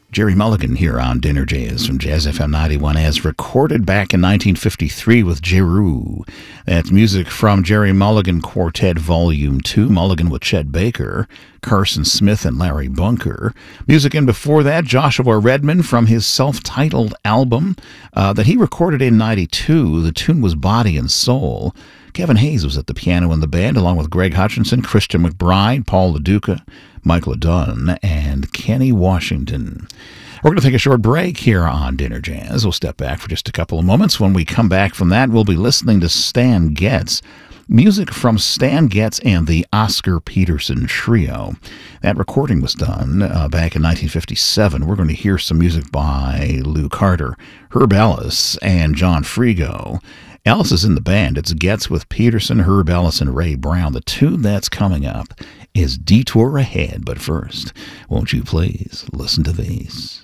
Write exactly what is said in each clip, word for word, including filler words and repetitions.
Jerry Mulligan here on Dinner Jazz from Jazz F M ninety-one, as recorded back in nineteen fifty-three with Jeru. That's music from Jerry Mulligan Quartet Volume two, Mulligan with Chet Baker, Carson Smith, and Larry Bunker. Music in before that, Joshua Redman from his self-titled album uh, that he recorded in ninety-two. The tune was Body and Soul. Kevin Hayes was at the piano in the band, along with Greg Hutchinson, Christian McBride, Paul LaDuca, Michael Dunn, and Kenny Washington. We're going to take a short break here on Dinner Jazz. We'll step back for just a couple of moments. When we come back from that, we'll be listening to Stan Getz. Music from Stan Getz and the Oscar Peterson Trio. That recording was done uh, back in nineteen fifty-seven. We're going to hear some music by Lou Carter, Herb Ellis, and John Frigo. Ellis is in the band. It's Getz with Peterson, Herb Ellis, and Ray Brown. The tune that's coming up is Detour Ahead. But first, won't you please listen to these?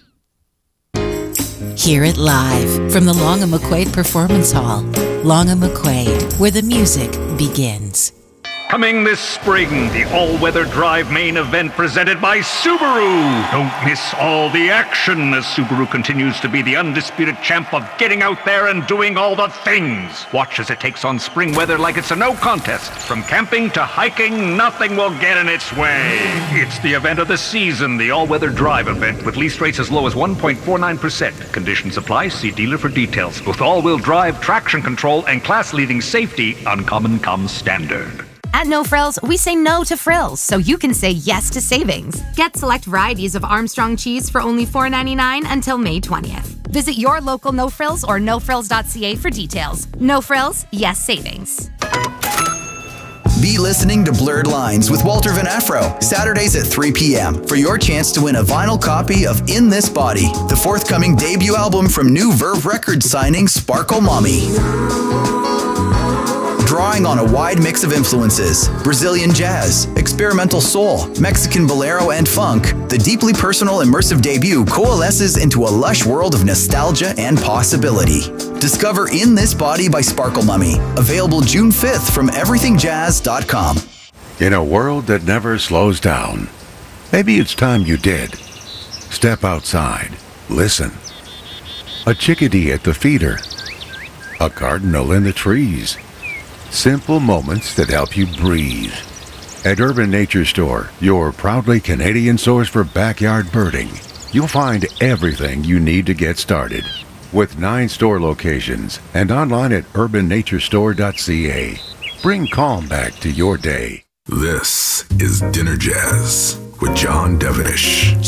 Hear it live from the Long and McQuaid Performance Hall. Long and McQuaid, where the music begins. Coming this spring, the all-weather drive main event presented by Subaru. Don't miss all the action as Subaru continues to be the undisputed champ of getting out there and doing all the things. Watch as it takes on spring weather like it's a no contest. From camping to hiking, nothing will get in its way. It's the event of the season, the all-weather drive event, with lease rates as low as one point four nine percent. Conditions apply. See dealer for details. With all-wheel drive, traction control, and class-leading safety, Uncommon comes standard. At No Frills, we say no to frills, so you can say yes to savings. Get select varieties of Armstrong cheese for only four dollars and ninety-nine cents until May twentieth. Visit your local No Frills or no frills dot c a for details. No Frills, yes savings. Be listening to Blurred Lines with Walter Van Afro, Saturdays at three p.m. for your chance to win a vinyl copy of In This Body, the forthcoming debut album from new Verve Records signing Sparkle Mommy. Drawing on a wide mix of influences, Brazilian jazz, experimental soul, Mexican bolero, and funk, the deeply personal immersive debut coalesces into a lush world of nostalgia and possibility. Discover In This Body by Sparkle Mummy, available June fifth from everything jazz dot com. In a world that never slows down, maybe it's time you did. Step outside, listen. A chickadee at the feeder, a cardinal in the trees. Simple moments that help you breathe. At Urban Nature Store, your proudly Canadian source for backyard birding, you'll find everything you need to get started. With nine store locations and online at urban nature store dot c a. Bring calm back to your day. This is Dinner Jazz with John Devenish.